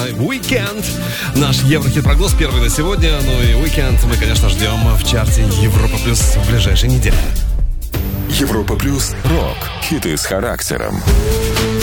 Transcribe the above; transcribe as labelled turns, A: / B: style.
A: Weekend. Наш Еврохит-прогноз первый на сегодня. Ну и Weekend мы, конечно, ждем в чарте Европа Плюс в ближайшей неделе.
B: Европа Плюс. Рок. Хиты с характером.